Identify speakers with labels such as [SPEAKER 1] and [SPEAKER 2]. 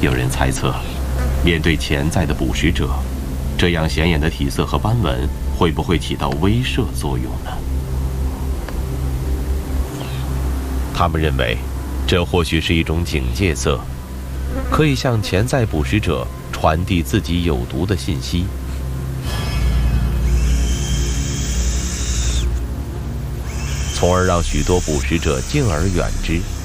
[SPEAKER 1] 有人猜测，面对潜在的捕食者，这样显眼的体色和斑纹会不会起到威慑作用呢？他们认为，这或许是一种警戒色，可以向潜在捕食者传递自己有毒的信息，从而让许多捕食者敬而远之。